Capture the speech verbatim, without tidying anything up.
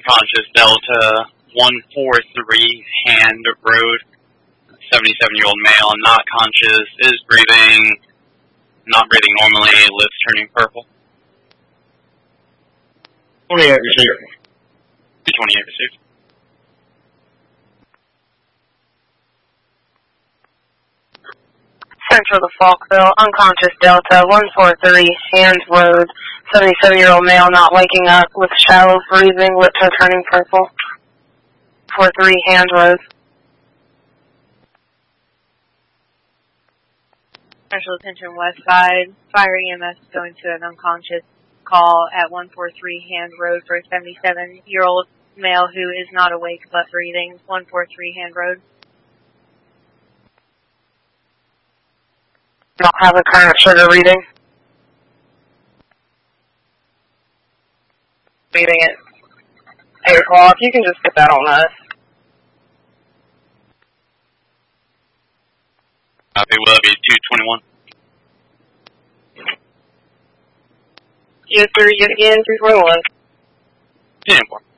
unconscious Delta one four three Hand Road. seventy-seven-year-old male, not conscious, is breathing, not breathing normally, lips turning purple. twenty-eight received. twenty-eight received. Central to Falkville, unconscious Delta, one four three, Hand Road, seventy-seven-year-old male not waking up with shallow breathing, lips are turning purple. four three, Hand Road. Special attention West Side, fire E M S going to an unconscious call at one four three Hand Road for a seventy-seven-year-old male who is not awake but breathing, one four three Hand Road. Don't have a current sugar reading. Reading it. eight o'clock, you can just put that on us. Copy, will be two twenty-one. Yes, sir, yet again, two twenty-one. ten four.